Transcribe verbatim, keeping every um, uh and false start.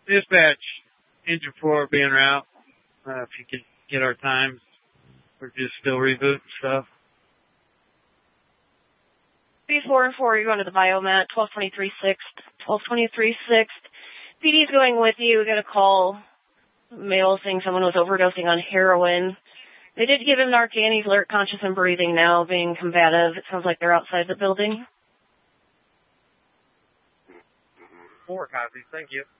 Dispatch, engine four being route. Uh, if you could get our times, we're just still rebooting stuff. B four and four, you're going to the Biomat, twelve twenty-three sixth, twelve twenty-three sixth. P D's going with you. We got a call, male saying someone was overdosing on heroin. They did give him Narcan. He's alert, conscious, and breathing now, being combative. It sounds like they're outside the building. Four copies. Thank you.